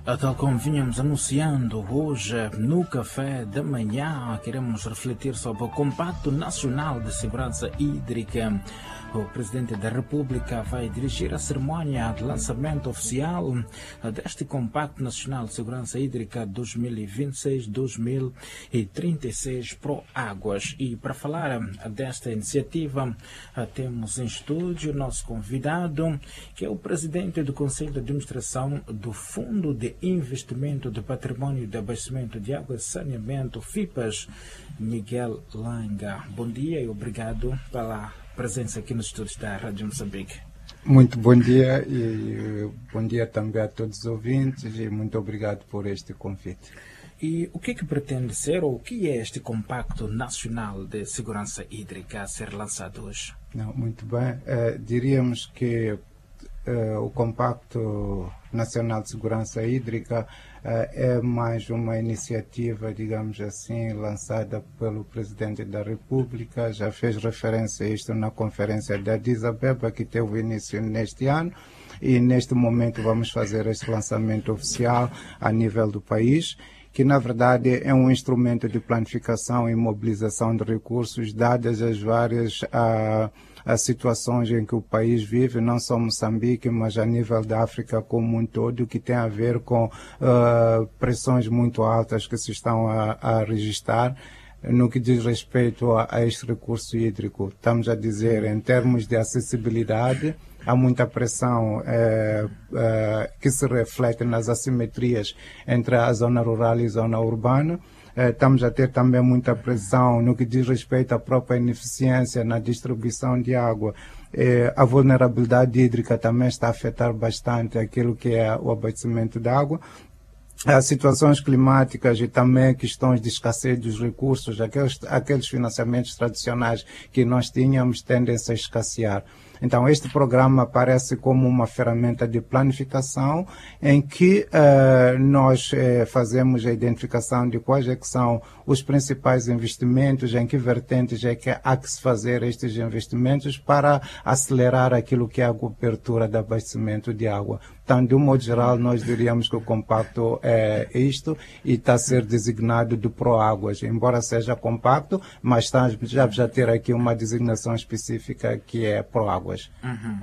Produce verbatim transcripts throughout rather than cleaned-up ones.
Tal como vínhamos anunciando hoje no café da manhã, queremos refletir sobre o Compacto Nacional de Segurança Hídrica. O Presidente da República vai dirigir a cerimônia de lançamento oficial deste Compacto Nacional de Segurança Hídrica dois mil e vinte e seis a dois mil e trinta e seis Pro Águas. E para falar desta iniciativa, temos em estúdio o nosso convidado, que é o Presidente do Conselho de Administração do Fundo de Investimento de Patrimônio de Abastecimento de Água e Saneamento, FIPAS, Miguel Langa. Bom dia e obrigado pela presença aqui nos estúdios da Rádio Moçambique. Muito bom dia e bom dia também a todos os ouvintes e muito obrigado por este convite. E o que é que pretende ser ou o que é este Compacto Nacional de Segurança Hídrica a ser lançado hoje? Não, muito bem. Uh, diríamos que uh, o Compacto Nacional de Segurança Hídrica uh, é mais uma iniciativa, digamos assim, lançada pelo Presidente da República. Já fez referência a isto na conferência de Addis Abeba, que teve início neste ano. E neste momento vamos fazer este lançamento oficial a nível do país, que na verdade é um instrumento de planificação e mobilização de recursos, dadas as várias uh, as situações em que o país vive, não só Moçambique, mas a nível da África como um todo, que tem a ver com uh, pressões muito altas que se estão a, a registrar no que diz respeito a, a este recurso hídrico. Estamos a dizer, em termos de acessibilidade, há muita pressão eh, eh, que se reflete nas assimetrias entre a zona rural e a zona urbana. Eh, estamos a ter também muita pressão no que diz respeito à própria ineficiência na distribuição de água. Eh, a vulnerabilidade hídrica também está a afetar bastante aquilo que é o abastecimento de água. As situações climáticas e também questões de escassez dos recursos, aqueles, aqueles financiamentos tradicionais que nós tínhamos tendem-se a escassear. Então, este programa aparece como uma ferramenta de planificação em que uh, nós uh, fazemos a identificação de quais é que são os principais investimentos, em que vertentes é que há que se fazer estes investimentos para acelerar aquilo que é a cobertura de abastecimento de água. Então, de um modo geral, nós diríamos que o compacto é isto e está a ser designado de Proáguas, embora seja compacto, mas está já, já ter aqui uma designação específica que é Proáguas. Uhum.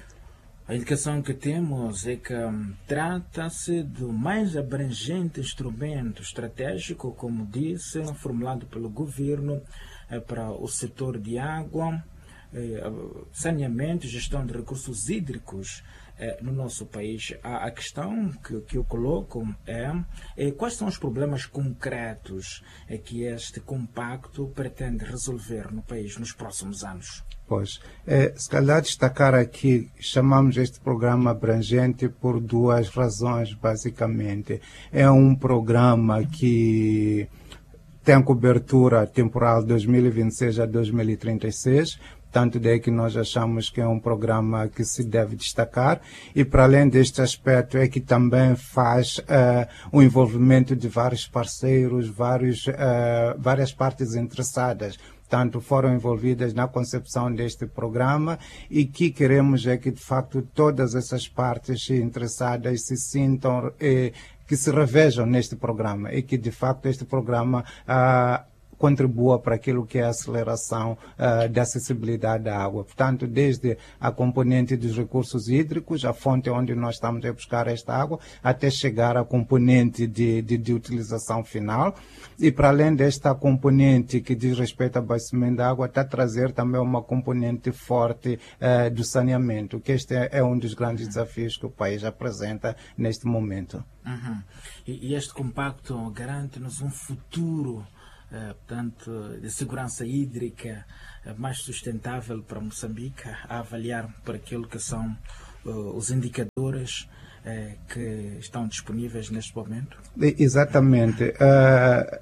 A indicação que temos é que um, trata-se do mais abrangente instrumento estratégico, como disse, formulado pelo governo eh, para o setor de água, eh, saneamento e gestão de recursos hídricos eh, no nosso país. A, a questão que, que eu coloco é, é quais são os problemas concretos é, que este compacto pretende resolver no país nos próximos anos. Pois, é, se calhar destacar aqui, chamamos este programa abrangente por duas razões, basicamente. É um programa que tem cobertura temporal dois mil e vinte e seis a dois mil e trinta e seis, tanto daí que nós achamos que é um programa que se deve destacar, e para além deste aspecto é que também faz uh, o envolvimento de vários parceiros, vários, uh, várias partes interessadas, tanto foram envolvidas na concepção deste programa, e que queremos é que de facto todas essas partes interessadas se sintam, eh, que se revejam neste programa, e que de facto este programa ah, contribua para aquilo que é a aceleração uh, da acessibilidade à água. Portanto, desde a componente dos recursos hídricos, a fonte onde nós estamos a buscar esta água, até chegar à componente de, de, de utilização final. E para além desta componente que diz respeito ao abastecimento de água, está a trazer também uma componente forte uh, do saneamento, que este é, é um dos grandes desafios que o país apresenta neste momento. Uhum. E, e este compacto garante-nos um futuro Uh, portanto, de segurança hídrica uh, mais sustentável para Moçambique, a avaliar por aquilo que são uh, os indicadores uh, que estão disponíveis neste momento? Exatamente. Uh,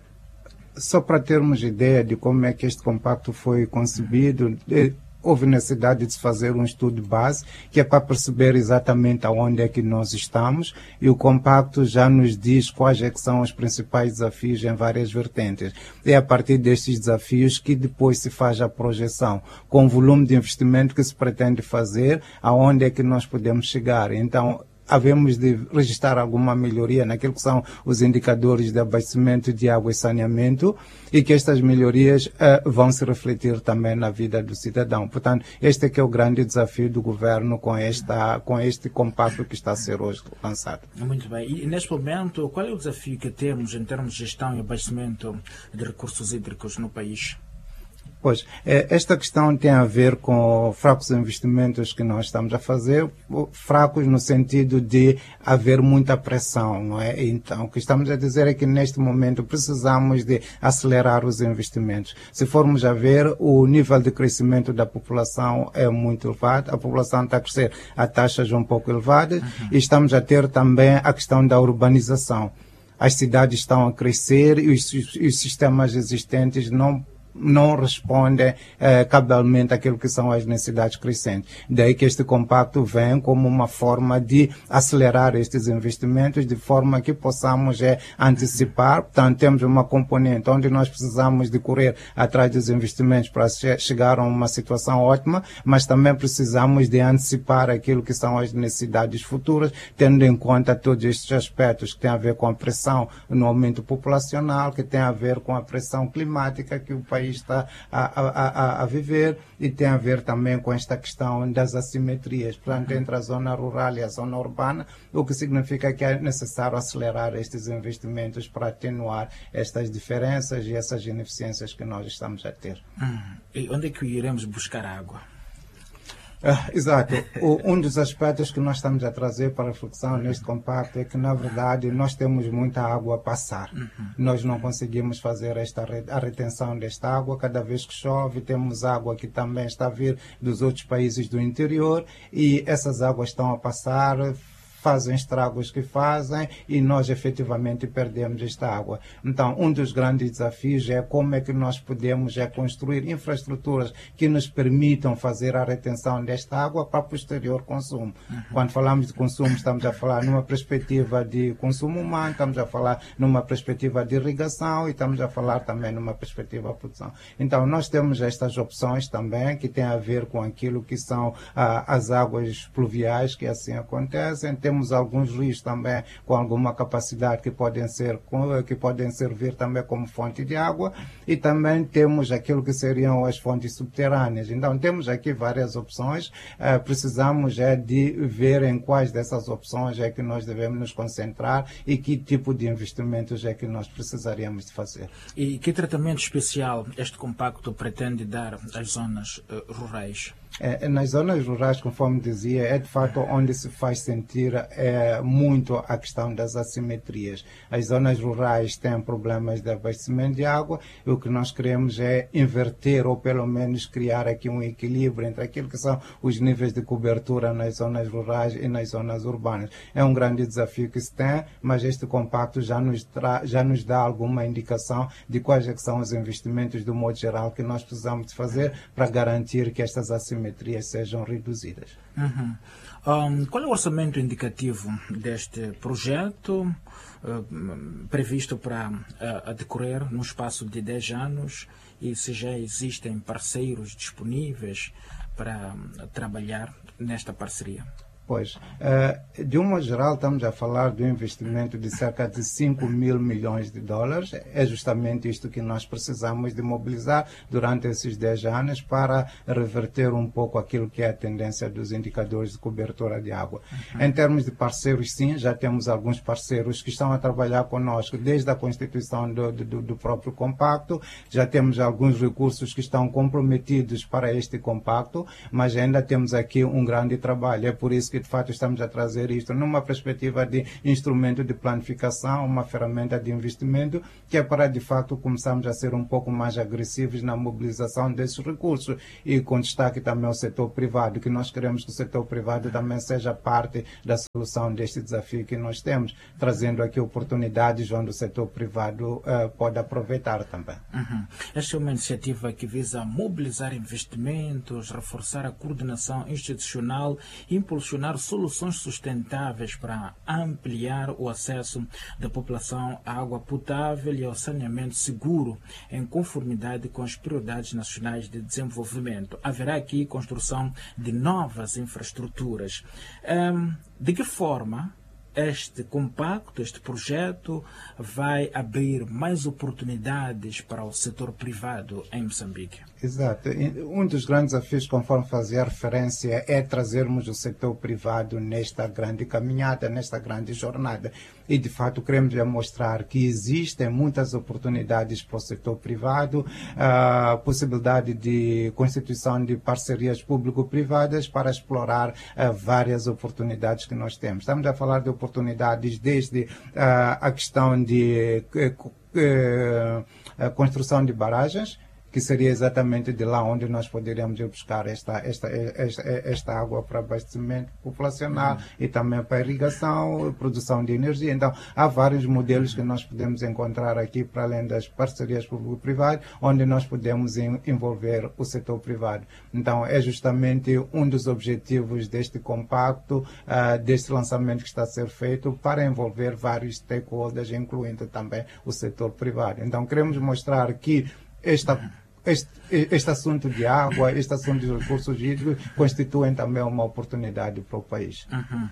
só para termos ideia de como é que este compacto foi concebido, de, houve necessidade de se fazer um estudo de base, que é para perceber exatamente aonde é que nós estamos, e o compacto já nos diz quais é que são os principais desafios em várias vertentes. É a partir destes desafios que depois se faz a projeção, com o volume de investimento que se pretende fazer, aonde é que nós podemos chegar. Então, havemos de registrar alguma melhoria naquilo que são os indicadores de abastecimento de água e saneamento e que estas melhorias uh, vão se refletir também na vida do cidadão. Portanto, este é que é o grande desafio do governo com, esta, com este compacto que está a ser hoje lançado. Muito bem. E neste momento, qual é o desafio que temos em termos de gestão e abastecimento de recursos hídricos no país? Pois, esta questão tem a ver com fracos investimentos que nós estamos a fazer, fracos no sentido de haver muita pressão, não é? Então, o que estamos a dizer é que neste momento precisamos de acelerar os investimentos. Se formos a ver, o nível de crescimento da população é muito elevado, a população está a crescer a taxas um pouco elevadas uhum. e estamos a ter também a questão da urbanização. As cidades estão a crescer e os, os sistemas existentes não não respondem eh, cabalmente àquilo que são as necessidades crescentes. Daí que este compacto vem como uma forma de acelerar estes investimentos de forma que possamos eh, antecipar. Portanto, temos uma componente onde nós precisamos de correr atrás dos investimentos para che chegar a uma situação ótima, mas também precisamos de antecipar aquilo que são as necessidades futuras, tendo em conta todos estes aspectos que têm a ver com a pressão no aumento populacional, que tem a ver com a pressão climática que o país está a, a, a, a viver e tem a ver também com esta questão das assimetrias, portanto, entre a zona rural e a zona urbana, o que significa que é necessário acelerar estes investimentos para atenuar estas diferenças e essas ineficiências que nós estamos a ter. Hum. E onde é que iremos buscar água? Ah, exato. O, um dos aspectos que nós estamos a trazer para a reflexão neste compacto é que, na verdade, nós temos muita água a passar. Uhum. Nós não conseguimos fazer esta, a retenção desta água. Cada vez que chove, temos água que também está a vir dos outros países do interior e essas águas estão a passar, fazem estragos que fazem e nós efetivamente perdemos esta água. Então, um dos grandes desafios é como é que nós podemos é, construir infraestruturas que nos permitam fazer a retenção desta água para posterior consumo. Uhum. Quando falamos de consumo, estamos a falar numa perspectiva de consumo humano, estamos a falar numa perspectiva de irrigação e estamos a falar também numa perspectiva de produção. Então, nós temos estas opções também que têm a ver com aquilo que são ah, as águas pluviais, que assim acontecem. Temos alguns rios também com alguma capacidade que podem ser que podem servir também como fonte de água e também temos aquilo que seriam as fontes subterrâneas. Então temos aqui várias opções, uh, precisamos é de ver em quais dessas opções é que nós devemos nos concentrar e que tipo de investimentos é que nós precisaríamos de fazer. E que tratamento especial este compacto pretende dar às zonas uh, rurais? É, nas zonas rurais, conforme dizia, é de fato onde se faz sentir é, muito a questão das assimetrias. As zonas rurais têm problemas de abastecimento de água e o que nós queremos é inverter ou pelo menos criar aqui um equilíbrio entre aquilo que são os níveis de cobertura nas zonas rurais e nas zonas urbanas. É um grande desafio que se tem, mas este compacto já nos, tra já nos dá alguma indicação de quais é que são os investimentos do modo geral que nós precisamos de fazer para garantir que estas assimetrias sejam reduzidas. Uhum. Um, qual é o orçamento indicativo deste projeto uh, previsto para uh, decorrer no espaço de dez anos e se já existem parceiros disponíveis para uh, trabalhar nesta parceria? Pois, de um modo geral, estamos a falar de um investimento de cerca de cinco mil milhões de dólares. É justamente isto que nós precisamos de mobilizar durante esses dez anos para reverter um pouco aquilo que é a tendência dos indicadores de cobertura de água. Uhum. Em termos de parceiros, sim, já temos alguns parceiros que estão a trabalhar conosco desde a constituição do, do, do próprio compacto. Já temos alguns recursos que estão comprometidos para este compacto, mas ainda temos aqui um grande trabalho. É por isso que de fato estamos a trazer isto numa perspectiva de instrumento de planificação, uma ferramenta de investimento que é para de fato começarmos a ser um pouco mais agressivos na mobilização desses recursos e com destaque também ao setor privado, que nós queremos que o setor privado também seja parte da solução deste desafio que nós temos, trazendo aqui oportunidades onde o setor privado uh, pode aproveitar também. Uhum. Esta é uma iniciativa que visa mobilizar investimentos, reforçar a coordenação institucional e impulsionar proporcionar soluções sustentáveis para ampliar o acesso da população à água potável e ao saneamento seguro, em conformidade com as prioridades nacionais de desenvolvimento. Haverá aqui construção de novas infraestruturas. Um, de que forma este compacto, este projeto, vai abrir mais oportunidades para o setor privado em Moçambique? Exato. Um dos grandes desafios, conforme fazia referência, é trazermos o setor privado nesta grande caminhada, nesta grande jornada. E, de fato, queremos mostrar que existem muitas oportunidades para o setor privado, a possibilidade de constituição de parcerias público-privadas para explorar uh, várias oportunidades que nós temos. Estamos a falar de oportunidades desde uh, a questão de uh, uh, uh, construção de barragens, que seria exatamente de lá onde nós poderíamos ir buscar esta, esta, esta, esta água para abastecimento populacional uhum. e também para irrigação, produção de energia. Então, há vários modelos que nós podemos encontrar aqui, para além das parcerias público-privadas, onde nós podemos envolver o setor privado. Então, é justamente um dos objetivos deste compacto, uh, deste lançamento que está a ser feito, para envolver vários stakeholders, incluindo também o setor privado. Então, queremos mostrar que Esta, este, este assunto de água, este assunto de recursos hídricos constituem também uma oportunidade para o país. Uhum.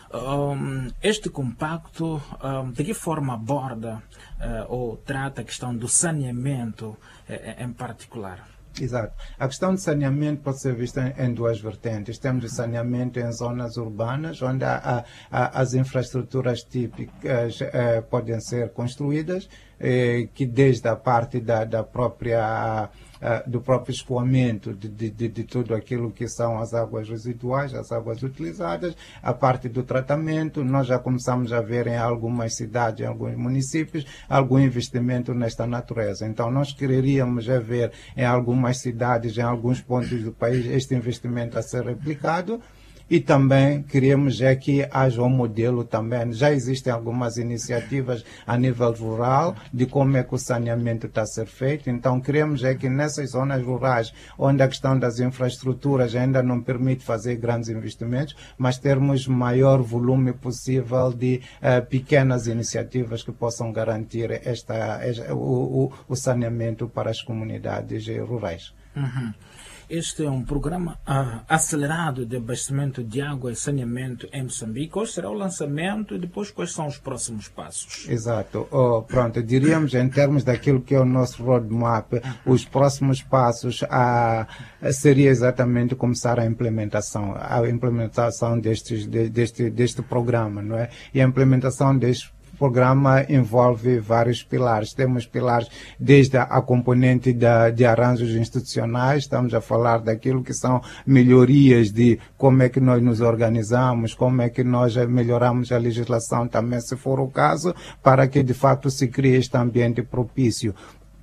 Um, este compacto, um, de que forma aborda uh, ou trata a questão do saneamento uh, em particular? Exato. A questão de saneamento pode ser vista em duas vertentes. Temos o saneamento em zonas urbanas, onde há, há, as infraestruturas típicas eh, podem ser construídas, eh, que desde a parte da, da própria, uh, do próprio escoamento de, de, de, de tudo aquilo que são as águas residuais, as águas utilizadas, a parte do tratamento. Nós já começamos a ver em algumas cidades, em alguns municípios, algum investimento nesta natureza. Então, nós quereríamos é ver em algumas cidades, em alguns pontos do país, este investimento a ser replicado. E também queremos é que haja um modelo também. Já existem algumas iniciativas a nível rural de como é que o saneamento está a ser feito. Então queremos é que nessas zonas rurais, onde a questão das infraestruturas ainda não permite fazer grandes investimentos, mas termos maior volume possível de uh, pequenas iniciativas que possam garantir esta, esta, o, o, o saneamento para as comunidades rurais. Uhum. Este é um programa uh, acelerado de abastecimento de água e saneamento em Moçambique. Qual será o lançamento e depois quais são os próximos passos? Exato. Oh, pronto, diríamos em termos daquilo que é o nosso roadmap, os próximos passos ah, seria exatamente começar a implementação, a implementação destes, de, deste, deste programa, não é? E a implementação deste O programa envolve vários pilares. Temos pilares desde a, a componente da, de arranjos institucionais, estamos a falar daquilo que são melhorias de como é que nós nos organizamos, como é que nós melhoramos a legislação também, se for o caso, para que de fato se crie este ambiente propício.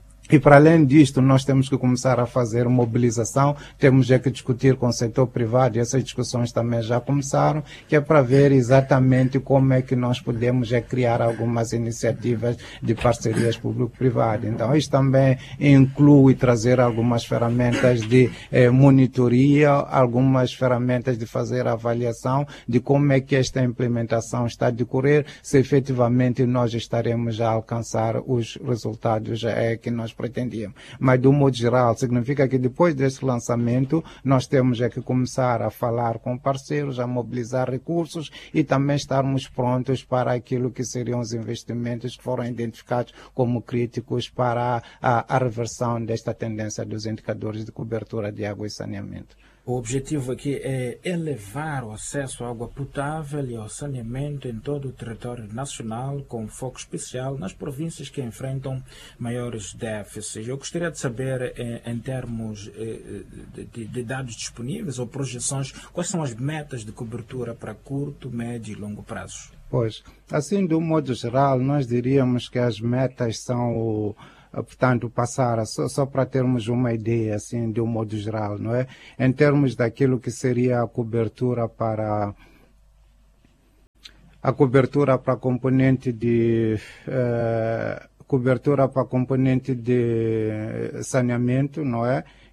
E para além disto, nós temos que começar a fazer mobilização, temos já que discutir com o setor privado, e essas discussões também já começaram, que é para ver exatamente como é que nós podemos é, criar algumas iniciativas de parcerias público-privadas. Então, isto também inclui trazer algumas ferramentas de eh, monitoria, algumas ferramentas de fazer avaliação de como é que esta implementação está a decorrer, se efetivamente nós estaremos a alcançar os resultados eh, que nós pretendíamos. Mas, do modo geral, significa que depois deste lançamento, nós temos é que começar a falar com parceiros, a mobilizar recursos e também estarmos prontos para aquilo que seriam os investimentos que foram identificados como críticos para a, a, a reversão desta tendência dos indicadores de cobertura de água e saneamento. O objetivo aqui é elevar o acesso à água potável e ao saneamento em todo o território nacional, com foco especial nas províncias que enfrentam maiores déficits. Eu gostaria de saber, em termos de dados disponíveis ou projeções, quais são as metas de cobertura para curto, médio e longo prazo? Pois, assim, de um modo geral, nós diríamos que as metas são o portanto, passar, só, só para termos uma ideia, assim, de um modo geral, não é? Em termos daquilo que seria a cobertura para a cobertura para a componente de eh, cobertura para a componente de saneamento, não é?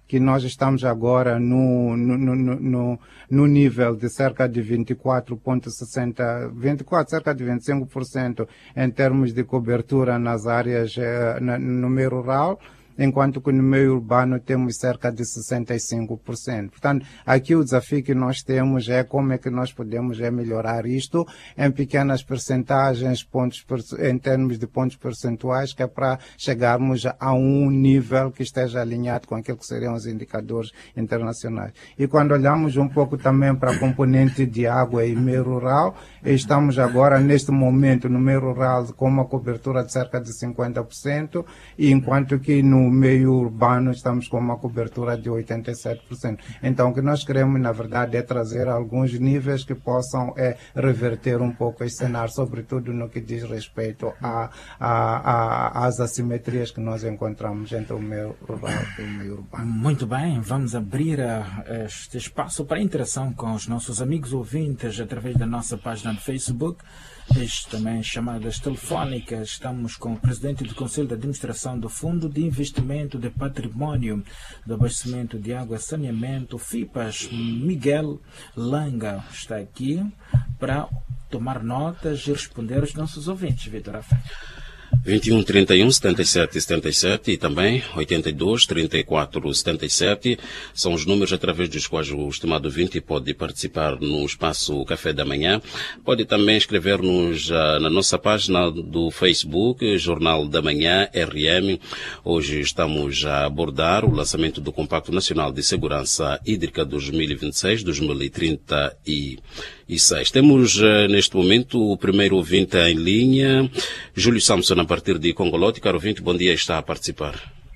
que nós estamos agora no, no, no, no, no nível de cerca de vinte e quatro vírgula sessenta, vinte e quatro, cerca de vinte e cinco por cento em termos de cobertura nas áreas, eh, no meio rural, enquanto que no meio urbano temos cerca de sessenta e cinco por cento. Portanto, aqui o desafio que nós temos é como é que nós podemos é melhorar isto em pequenas percentagens, pontos, em termos de pontos percentuais, que é para chegarmos a um nível que esteja alinhado com aquilo que seriam os indicadores internacionais. E quando olhamos um pouco também para a componente de água e meio rural, estamos agora, neste momento, no meio rural com uma cobertura de cerca de cinquenta por cento, e enquanto que no meio urbano estamos com uma cobertura de oitenta e sete por cento. Então, o que nós queremos, na verdade, é trazer alguns níveis que possam é, reverter um pouco esse cenário, sobretudo no que diz respeito a, a, a, às assimetrias que nós encontramos entre o meio rural e o meio urbano. Muito bem, vamos abrir a, este espaço para interação com os nossos amigos ouvintes através da nossa página no Facebook. Este também chamadas telefónicas. Estamos com o presidente do Conselho de Administração do Fundo de Investimento de Património do Abastecimento de Água e Saneamento, FIPAS, Miguel Langa. Está aqui para tomar notas e responder aos nossos ouvintes. Vitor Afé. vinte e um, trinta e um, setenta e sete, setenta e sete e também oitenta e dois, trinta e quatro, setenta e sete são os números através dos quais o estimado ouvinte pode participar no espaço Café da Manhã. Pode também escrever-nos uh, na nossa página do Facebook, Jornal da Manhã, R M. Hoje estamos a abordar o lançamento do Compacto Nacional de Segurança Hídrica dois mil e vinte e seis a dois mil e trinta e seis. Temos uh, neste momento o primeiro ouvinte em linha, Júlio Samson, a partir de Congolote. Caro ouvinte, bom dia, está a participar.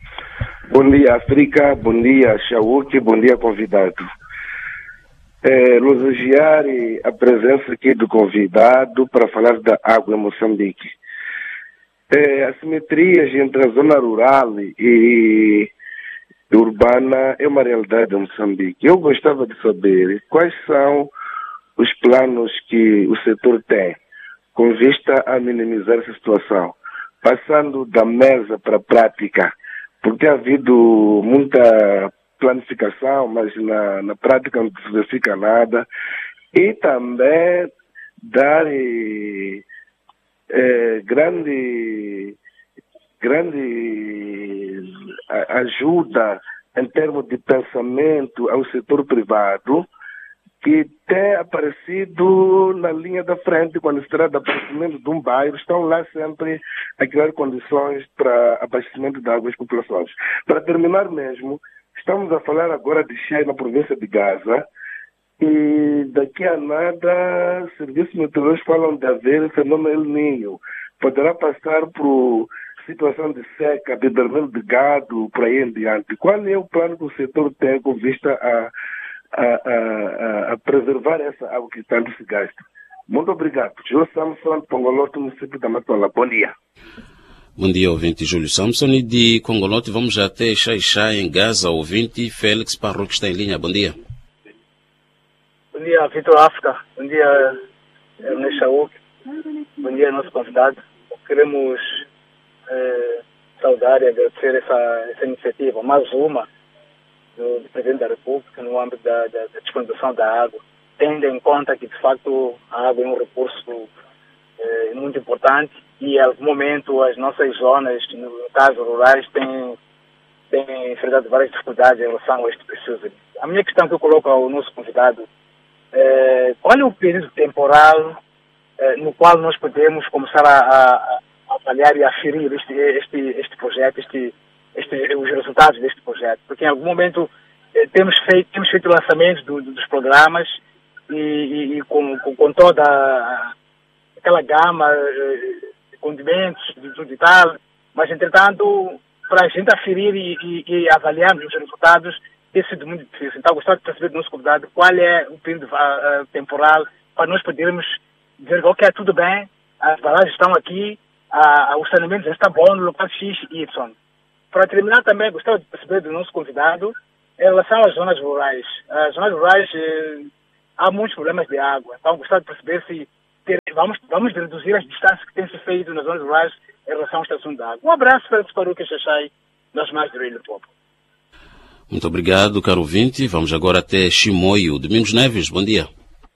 Bom dia, África, bom dia, Chauque, bom dia, convidado. É, elogiar a presença aqui do convidado para falar da água em Moçambique. É, assimetrias entre a zona rural e urbana é uma realidade em Moçambique. Eu gostava de saber quais são os planos que o setor tem com vista a minimizar essa situação, passando da mesa para a prática, porque ha havido muita planificação, mas na, na prática não se verifica nada, e também dar eh, eh, grande, grande ajuda em termos de pensamento ao setor privado, que tem aparecido na linha da frente quando se trata de abastecimento de um bairro, estão lá sempre a criar condições para abastecimento de água às populações. Para terminar mesmo, estamos a falar agora de cheia na província de Gaza, e daqui a nada, serviços meteorológicos falam de haver fenômeno El Niño. Poderá passar por situação de seca, de derramamento de gado, por aí em diante. Qual é o plano que o setor tem com vista a A, a, a preservar essa água que tanto se gasta? Muito obrigado. Júlio Samson, Congolote, município da Matola. Bom dia. Bom dia, ouvinte Júlio Samson. E de Congolote vamos até Xaixá, em Gaza. Ouvinte Félix Parro, que está em linha. Bom dia. Bom dia, Vitor África. Bom dia, Ernest Chauk. Bom dia, nosso convidado. Queremos eh, saudar e agradecer essa, essa iniciativa, mais uma, do, do Presidente da República no âmbito da, da, da disponibilização da água, tendo em conta que, de facto, a água é um recurso eh, muito importante e, em algum momento, as nossas zonas, no caso rurais, têm, têm enfrentado várias dificuldades em relação a este preciso. A minha questão que eu coloco ao nosso convidado é qual é o período temporal eh, no qual nós podemos começar a, a, a avaliar e a aferir este, este, este projeto, este Este, os resultados deste projeto, porque em algum momento eh, temos feito temos feito lançamentos do, do, dos programas e, e, e com, com, com toda a, aquela gama eh, de condimentos de tudo e tal, mas entretanto para a gente aferir e, e, e avaliarmos os resultados tem sido muito difícil. Então gostaria de perceber do nosso convidado qual é o período uh, temporal para nós podermos dizer que ok, tudo bem, as barragens estão aqui, uh, o saneamento já está bom no local X e Y. Para terminar também, gostaria de perceber do nosso convidado em relação às zonas rurais. As zonas rurais, eh, há muitos problemas de água. Então, gostaria de perceber se ter, vamos, vamos reduzir as distâncias que têm se feito nas zonas rurais em relação à estação de água. Um abraço para o Paruca Xaxai, nós mais do Rio do Povo. Muito obrigado, caro ouvinte. Vamos agora até Chimoio. Domingos Neves, bom dia.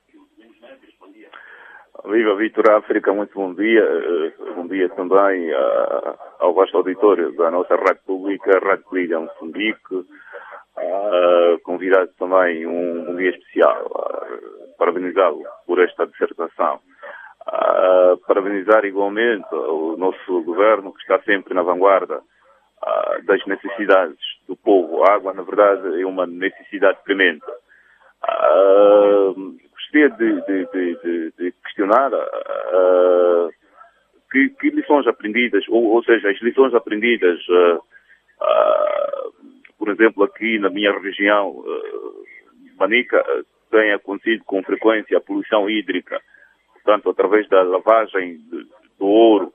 Viva Vitor África, muito bom dia. Bom dia também uh, ao vasto auditório da nossa Rádio Pública, Rádio Liga Moçambique. Uh, convidado também um, um dia especial. Uh, parabenizá-lo por esta dissertação. Uh, parabenizar igualmente o nosso governo, que está sempre na vanguarda uh, das necessidades do povo. A água, na verdade, é uma necessidade premente. Uh, gostaria de, de, de, de, de questionar uh, que, que lições aprendidas, ou, ou seja, as lições aprendidas, uh, uh, por exemplo, aqui na minha região, uh, Manica, uh, tem acontecido com frequência a poluição hídrica, portanto, através da lavagem de, do ouro,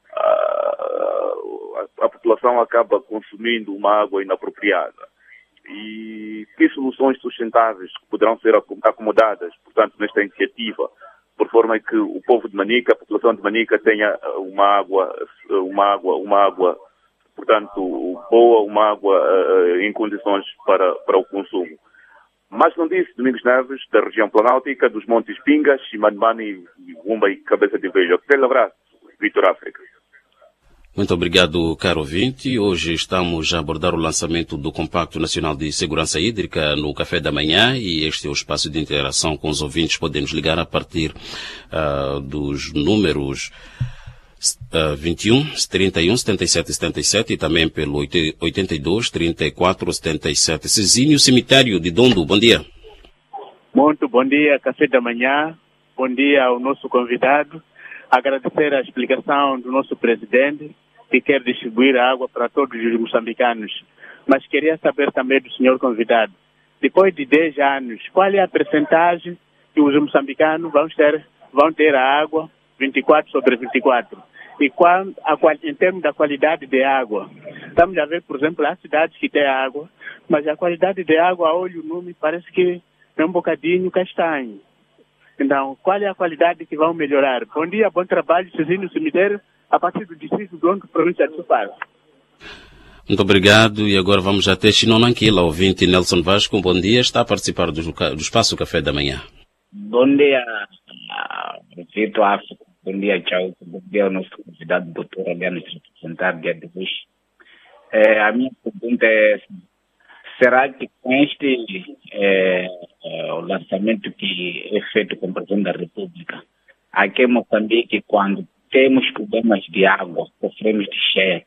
uh, a, a população acaba consumindo uma água inapropriada. E que soluções sustentáveis poderão ser acomodadas, portanto, nesta iniciativa, por forma que o povo de Manica, a população de Manica, tenha uma água, uma água, uma água, portanto, boa, uma água uh, em condições para, para o consumo. Mas não disse Domingos Neves, da região planáltica, dos Montes Pingas, Chimanimani, Gumba e Cabeça de Velho. Aquele abraço, Vitor África. Muito obrigado, caro ouvinte. Hoje estamos a abordar o lançamento do Compacto Nacional de Segurança Hídrica no Café da Manhã, e este é o espaço de interação com os ouvintes. Podemos ligar a partir uh, dos números uh, vinte e um, trinta e um, setenta e sete, setenta e sete e também pelo oitenta e dois, trinta e quatro, setenta e sete. Cezinho Cemitério de Dondo, bom dia. Muito bom dia, Café da Manhã. Bom dia ao nosso convidado. Agradecer a explicação do nosso presidente, que quer distribuir a água para todos os moçambicanos. Mas queria saber também do senhor convidado, depois de dez anos, qual é a percentagem que os moçambicanos vão ter, vão ter a água vinte e quatro sobre vinte e quatro? E qual, a, em termos da qualidade de água? Estamos a ver, por exemplo, as cidades que têm água, mas a qualidade de água, a olho nu, me parece que é um bocadinho castanho. Então, qual é a qualidade que vão melhorar? Bom dia, bom trabalho, Cezinho Cemitério, a partir do distrito do Dondo, província de Sofala. Muito obrigado. E agora vamos até Chinonanquila, ouvinte Nelson Vasco. Bom dia, está a participar do, do Espaço Café da Manhã. Bom dia, Vitor África. Bom dia, tchau. Bom dia ao nosso convidado, doutor Aliano, representante dia de hoje. É, a minha pergunta é: será que com este é, é, o lançamento que é feito com o presidente da República, aqui em Moçambique, quando temos problemas de água, sofremos de cheia,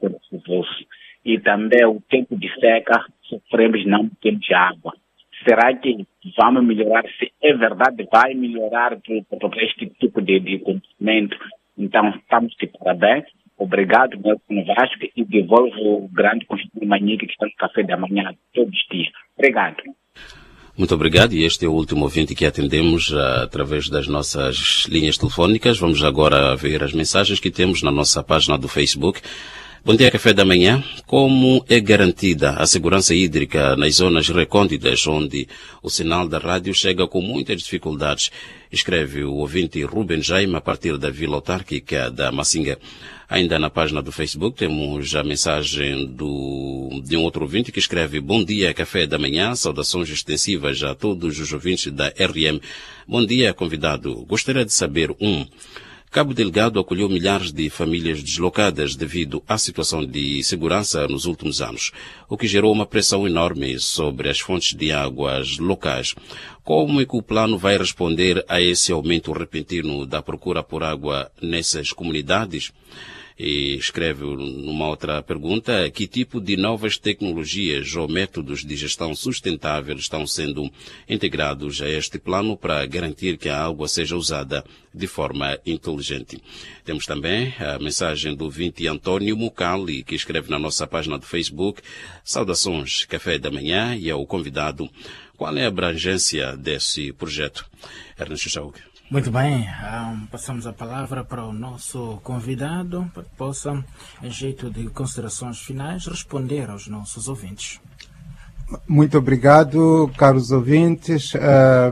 e também o tempo de seca, sofremos, não temos água. Será que vamos melhorar? Se é verdade, vai melhorar para este tipo de, de acontecimento? Então, estamos de parabéns. Obrigado, Nelson Vasco, e devolvo o grande Constituto Manica, que está no Café da Manhã todos os dias. Obrigado. Muito obrigado, e este é o último ouvinte que atendemos uh, através das nossas linhas telefónicas. Vamos agora ver as mensagens que temos na nossa página do Facebook. Bom dia, Café da Manhã. Como é garantida a segurança hídrica nas zonas recônditas, onde o sinal da rádio chega com muitas dificuldades? Escreve o ouvinte Ruben Jaime, a partir da Vila Autárquica da Massinga. Ainda na página do Facebook temos a mensagem do, de um outro ouvinte que escreve: bom dia, Café da Manhã, saudações extensivas a todos os ouvintes da R M. Bom dia, convidado. Gostaria de saber, um, Cabo Delgado acolheu milhares de famílias deslocadas devido à situação de segurança nos últimos anos, o que gerou uma pressão enorme sobre as fontes de águas locais. Como é que o plano vai responder a esse aumento repentino da procura por água nessas comunidades? E escreve numa outra pergunta: que tipo de novas tecnologias ou métodos de gestão sustentável estão sendo integrados a este plano para garantir que a água seja usada de forma inteligente? Temos também a mensagem do ouvinte Antônio Mucali, que escreve na nossa página do Facebook: saudações, Café da Manhã, e ao convidado, qual é a abrangência desse projeto? Ernesto Chauk. Muito bem, um, passamos a palavra para o nosso convidado, para que possa, em jeito de considerações finais, responder aos nossos ouvintes. Muito obrigado, caros ouvintes. Uh,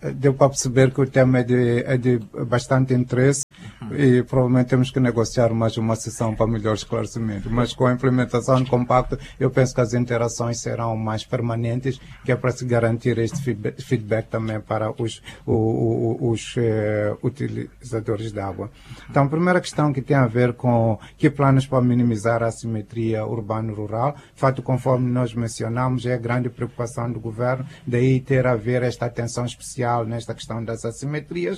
deu para perceber que o tema é de, é de bastante interesse uhum. e provavelmente temos que negociar mais uma sessão para melhor esclarecimento. Mas com a implementação do compacto, eu penso que as interações serão mais permanentes, que é para se garantir este feedback, feedback também para os, o, o, os uh, utilizadores de água. Então, a primeira questão que tem a ver com que planos para minimizar a assimetria urbano-rural, fato conforme nós mencionamos, é a grande preocupação do governo, daí ter a ver esta atenção especial nesta questão das assimetrias,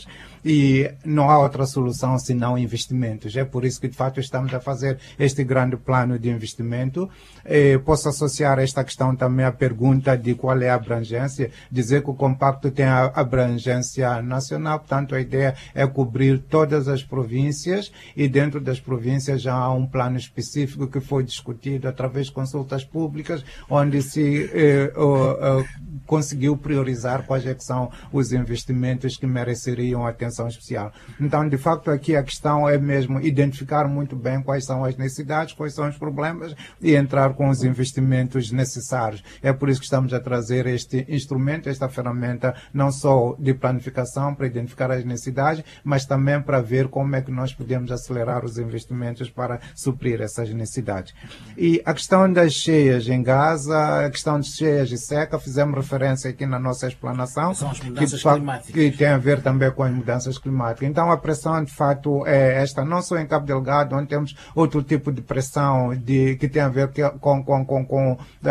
e não há outra solução senão investimentos. É por isso que, de fato, estamos a fazer este grande plano de investimento. Eh, posso associar esta questão também à pergunta de qual é a abrangência, dizer que o compacto tem a abrangência nacional, portanto, a ideia é cobrir todas as províncias, e dentro das províncias já há um plano específico que foi discutido através de consultas públicas, onde se eh, uh, uh, conseguiu priorizar quais é que são os investimentos que mereceriam atenção especial. Então, de facto, aqui a questão é mesmo identificar muito bem quais são as necessidades, quais são os problemas e entrar com os investimentos necessários. É por isso que estamos a trazer este instrumento, esta ferramenta, não só de planificação para identificar as necessidades, mas também para ver como é que nós podemos acelerar os investimentos para suprir essas necessidades. E a questão das cheias em Gaza, a questão de cheias e seca, fizemos referência aqui na nossa explanação, são as mudanças que, climáticas. que tem a ver também com as mudanças climáticas. Então, a pressão, de fato, é esta, não só em Cabo Delgado, onde temos outro tipo de pressão de, que tem a ver com, com, com, com a,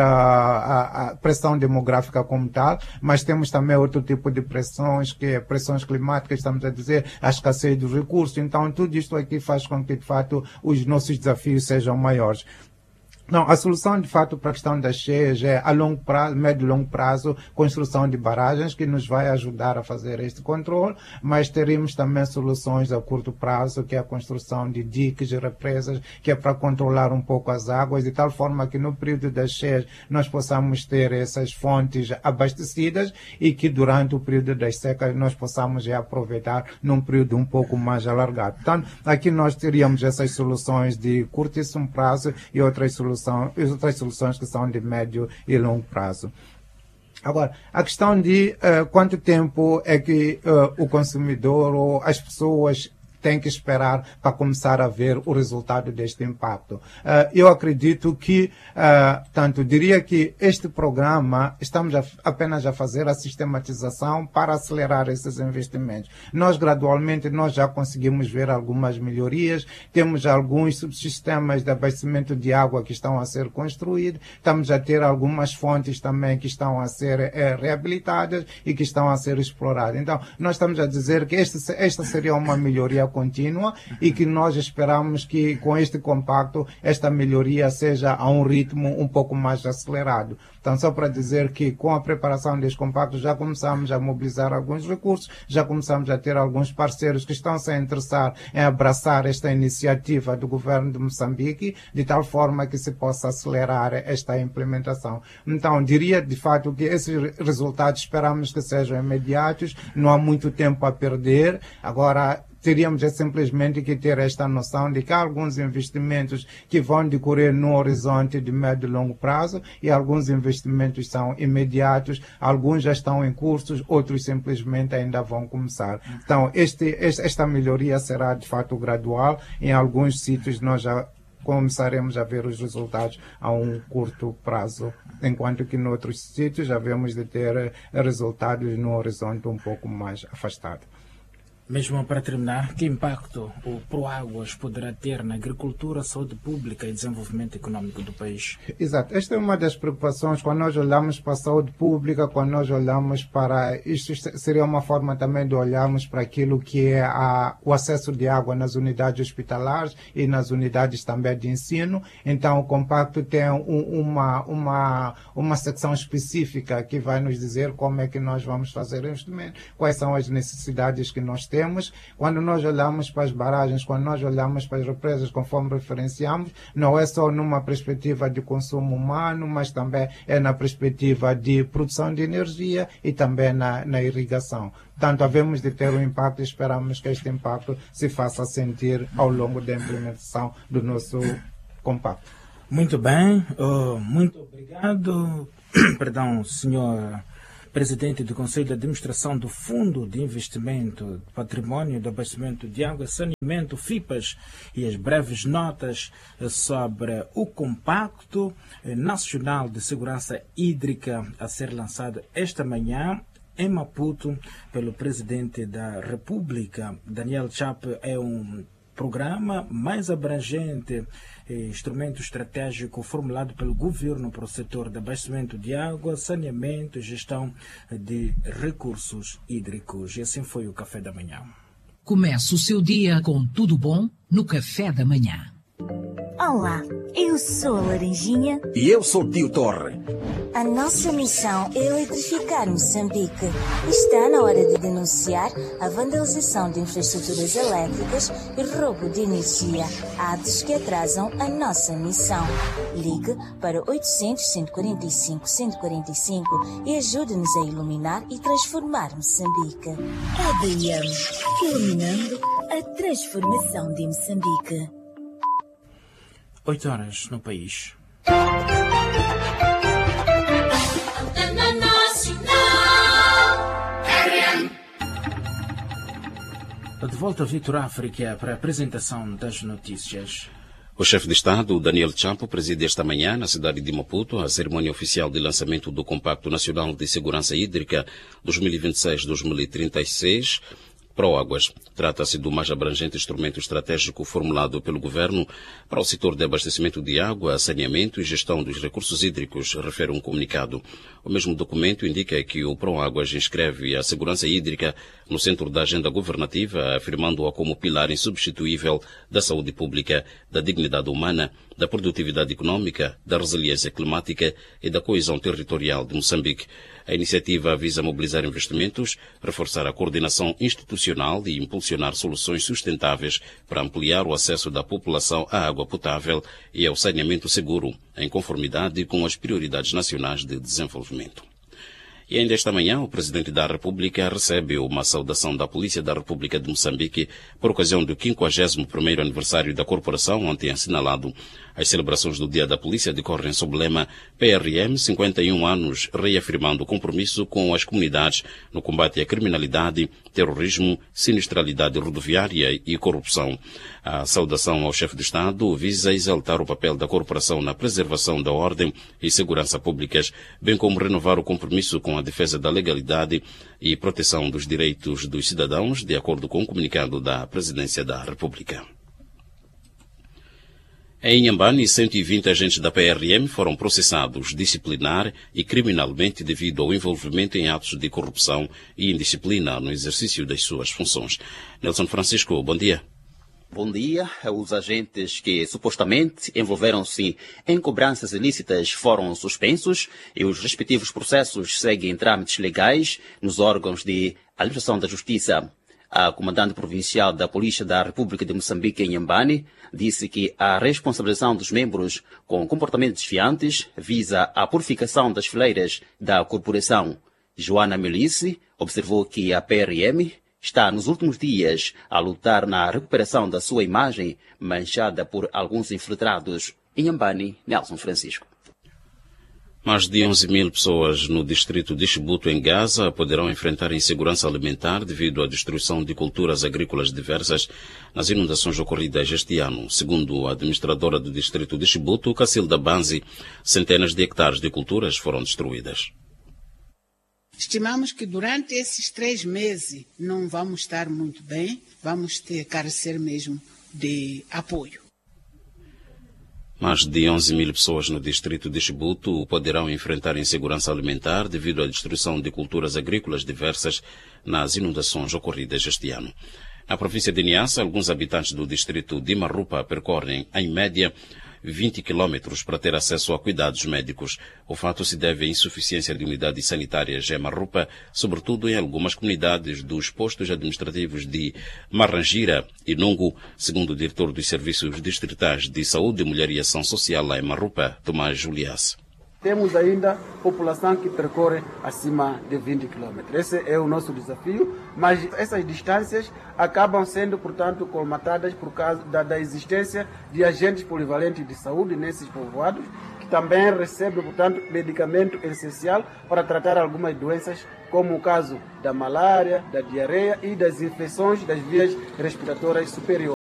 a, a pressão demográfica como tal, mas temos também outro tipo de pressões, que é pressões climáticas, estamos a dizer, a escassez dos recursos. Então, tudo isto aqui faz com que, de fato, os nossos desafios sejam maiores. Não, a solução, de fato, para a questão das cheias é a longo prazo, médio e longo prazo, construção de barragens, que nos vai ajudar a fazer este controle, mas teremos também soluções a curto prazo, que é a construção de diques e represas, que é para controlar um pouco as águas, de tal forma que no período das cheias nós possamos ter essas fontes abastecidas e que durante o período das secas nós possamos já aproveitar num período um pouco mais alargado. Portanto, aqui nós teríamos essas soluções de curtíssimo prazo e outras soluções São, outras soluções que são de médio e longo prazo. Agora, a questão de uh, quanto tempo é que uh, o consumidor ou as pessoas tem que esperar para começar a ver o resultado deste impacto. Uh, eu acredito que, uh, tanto diria que este programa, estamos a, apenas a fazer a sistematização para acelerar esses investimentos. Nós, gradualmente, nós já conseguimos ver algumas melhorias, temos alguns subsistemas de abastecimento de água que estão a ser construídos, estamos a ter algumas fontes também que estão a ser é, reabilitadas e que estão a ser exploradas. Então, nós estamos a dizer que este, esta seria uma melhoria contínua e que nós esperamos que com este compacto esta melhoria seja a um ritmo um pouco mais acelerado. Então, só para dizer que com a preparação deste compacto já começamos a mobilizar alguns recursos, já começamos a ter alguns parceiros que estão se a interessar em abraçar esta iniciativa do governo de Moçambique, de tal forma que se possa acelerar esta implementação. Então, diria de fato que esses resultados esperamos que sejam imediatos, não há muito tempo a perder. Agora, teríamos é simplesmente que ter esta noção de que há alguns investimentos que vão decorrer no horizonte de médio e longo prazo e alguns investimentos são imediatos, alguns já estão em cursos, outros simplesmente ainda vão começar. Então, este, esta melhoria será de fato gradual. Em alguns sítios nós já começaremos a ver os resultados a um curto prazo, enquanto que em outros sítios já vemos de ter resultados no horizonte um pouco mais afastado. Mesmo para terminar, que impacto o Proáguas poderá ter na agricultura, saúde pública e desenvolvimento econômico do país? Exato. Esta é uma das preocupações quando nós olhamos para a saúde pública, quando nós olhamos para... Isto seria uma forma também de olharmos para aquilo que é a, o acesso de água nas unidades hospitalares e nas unidades também de ensino. Então, o compacto tem um, uma, uma, uma secção específica que vai nos dizer como é que nós vamos fazer o investimento, quais são as necessidades que nós temos. Temos, quando nós olhamos para as barragens, quando nós olhamos para as represas, conforme referenciamos, não é só numa perspectiva de consumo humano, mas também é na perspectiva de produção de energia e também na, na irrigação. Portanto, havemos de ter um impacto e esperamos que este impacto se faça sentir ao longo da implementação do nosso compacto. Muito bem, uh, muito obrigado. Perdão, senhor presidente do Conselho de Administração do Fundo de Investimento de Património de Abastecimento de Água e Saneamento, FIPAS, e as breves notas sobre o Compacto Nacional de Segurança Hídrica a ser lançado esta manhã em Maputo pelo presidente da República. Daniel Chapo. É um programa mais abrangente, instrumento estratégico formulado pelo governo para o setor de abastecimento de água, saneamento e gestão de recursos hídricos. E assim foi o Café da Manhã. Comece o seu dia com tudo bom no Café da Manhã. Olá, eu sou a Laranjinha. E eu sou o Tio Torre. A nossa missão é eletrificar Moçambique. Está na hora de denunciar a vandalização de infraestruturas elétricas e roubo de energia, atos que atrasam a nossa missão. Ligue para oitocentos, cento e quarenta e cinco, cento e quarenta e cinco e ajude-nos a iluminar e transformar Moçambique. A D M, iluminando a transformação de Moçambique. Oito horas no país. De volta a Vitor África para a apresentação das notícias. O chefe de Estado, Daniel Chapo, preside esta manhã, na cidade de Maputo, a cerimônia oficial de lançamento do Compacto Nacional de Segurança Hídrica dois mil e vinte e seis a dois mil e trinta e seis. Proáguas. Trata-se do mais abrangente instrumento estratégico formulado pelo Governo para o setor de abastecimento de água, saneamento e gestão dos recursos hídricos, refere um comunicado. O mesmo documento indica que o Proáguas inscreve a segurança hídrica no centro da agenda governativa, afirmando-a como pilar insubstituível da saúde pública, da dignidade humana, da produtividade econômica, da resiliência climática e da coesão territorial de Moçambique. A iniciativa visa mobilizar investimentos, reforçar a coordenação institucional e impulsionar soluções sustentáveis para ampliar o acesso da população à água potável e ao saneamento seguro, em conformidade com as prioridades nacionais de desenvolvimento. E ainda esta manhã, o Presidente da República recebe uma saudação da Polícia da República de Moçambique por ocasião do quinquagésimo primeiro aniversário da corporação, ontem assinalado. As celebrações do Dia da Polícia decorrem sob o lema P R M cinquenta e um anos, reafirmando o compromisso com as comunidades no combate à criminalidade, terrorismo, sinistralidade rodoviária e corrupção. A saudação ao chefe de Estado visa exaltar o papel da corporação na preservação da ordem e segurança públicas, bem como renovar o compromisso com a defesa da legalidade e proteção dos direitos dos cidadãos, de acordo com o comunicado da Presidência da República. Em Inhambane, cento e vinte agentes da P R M foram processados disciplinar e criminalmente devido ao envolvimento em atos de corrupção e indisciplina no exercício das suas funções. Nelson Francisco, bom dia. Bom dia. Os agentes que supostamente envolveram-se em cobranças ilícitas foram suspensos e os respectivos processos seguem em trâmites legais nos órgãos de administração da Justiça. A comandante provincial da Polícia da República de Moçambique, em Inhambane, disse que a responsabilização dos membros com comportamentos desfiantes visa a purificação das fileiras da corporação. Joana Melice observou que a P R M está nos últimos dias a lutar na recuperação da sua imagem manchada por alguns infiltrados. Em Inhambane, Nelson Francisco. Mais de onze mil pessoas no distrito de Chibuto, em Gaza, poderão enfrentar insegurança alimentar devido à destruição de culturas agrícolas diversas nas inundações ocorridas este ano. Segundo a administradora do distrito de Chibuto, Cacilda Banzi, centenas de hectares de culturas foram destruídas. Estimamos que durante esses três meses não vamos estar muito bem, vamos ter carecer mesmo de apoio. Mais de onze mil pessoas no distrito de Chibuto poderão enfrentar insegurança alimentar devido à destruição de culturas agrícolas diversas nas inundações ocorridas este ano. Na província de Niassa, alguns habitantes do distrito de Marrupa percorrem, em média, vinte quilômetros para ter acesso a cuidados médicos. O fato se deve à insuficiência de unidades sanitárias em Marrupa, sobretudo em algumas comunidades dos postos administrativos de Marrangira e Nungu, segundo o diretor dos Serviços Distritais de Saúde, Mulher e Ação Social lá em Marrupa, Tomás Juliás. Temos ainda população que percorre acima de vinte quilômetros. Esse é o nosso desafio, mas essas distâncias acabam sendo, portanto, colmatadas por causa da, da existência de agentes polivalentes de saúde nesses povoados, que também recebe, portanto, medicamento essencial para tratar algumas doenças, como o caso da malária, da diarreia e das infecções das vias respiratórias superiores.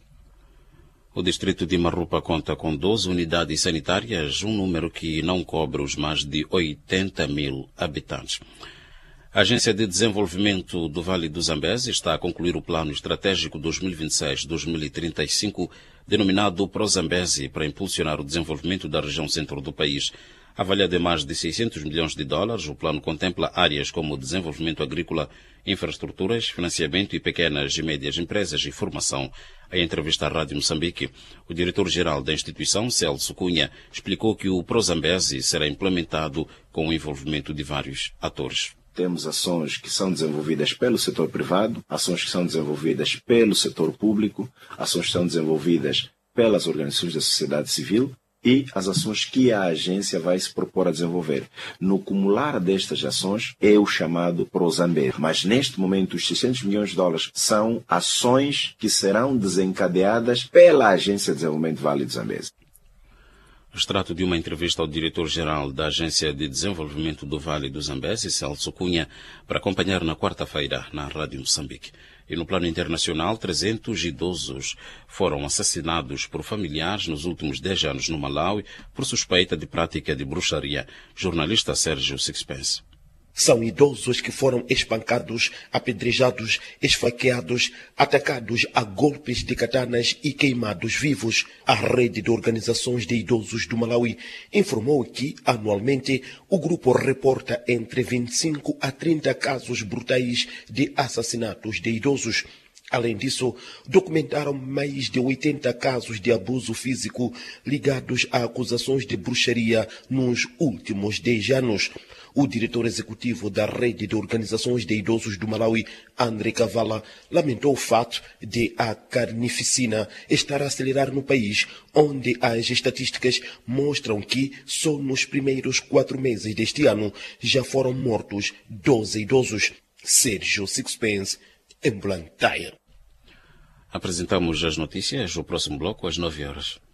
O distrito de Marrupa conta com doze unidades sanitárias, um número que não cobre os mais de oitenta mil habitantes. A Agência de Desenvolvimento do Vale do Zambeze está a concluir o Plano Estratégico dois mil e vinte e seis a dois mil e trinta e cinco, denominado ProZambeze, para impulsionar o desenvolvimento da região centro do país. Avaliado em mais de seiscentos milhões de dólares, o plano contempla áreas como desenvolvimento agrícola, infraestruturas, financiamento e pequenas e médias empresas e formação. Em entrevista à Rádio Moçambique, o diretor-geral da instituição, Celso Cunha, explicou que o ProZambeze será implementado com o envolvimento de vários atores. Temos ações que são desenvolvidas pelo setor privado, ações que são desenvolvidas pelo setor público, ações que são desenvolvidas pelas organizações da sociedade civil e as ações que a agência vai se propor a desenvolver. No cumular destas ações é o chamado ProZambeze. Mas neste momento os seiscentos milhões de dólares são ações que serão desencadeadas pela Agência de Desenvolvimento do Vale do Zambeze. Extrato de uma entrevista ao diretor-geral da Agência de Desenvolvimento do Vale do Zambeze, Celso Cunha, para acompanhar na quarta-feira na Rádio Moçambique. E no plano internacional, trezentos idosos foram assassinados por familiares nos últimos dez anos no Malawi por suspeita de prática de bruxaria. Jornalista Sérgio Sixpence. São idosos que foram espancados, apedrejados, esfaqueados, atacados a golpes de katanas e queimados vivos. A rede de organizações de idosos do Malawi informou que, anualmente, o grupo reporta entre vinte e cinco a trinta casos brutais de assassinatos de idosos. Além disso, documentaram mais de oitenta casos de abuso físico ligados a acusações de bruxaria nos últimos dez anos. O diretor executivo da rede de organizações de idosos do Malawi, André Kavala, lamentou o fato de a carnificina estar a acelerar no país, onde as estatísticas mostram que só nos primeiros quatro meses deste ano já foram mortos doze idosos. Sérgio Sixpence, em Blantyre. Apresentamos as notícias, o próximo bloco às nove horas.